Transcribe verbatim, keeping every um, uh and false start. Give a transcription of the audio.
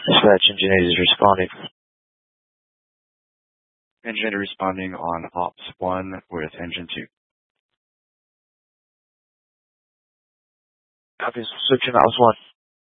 Dispatch, Engine eight is responding. Engine eight responding on Ops one with Engine two. Copy, switching Ops one.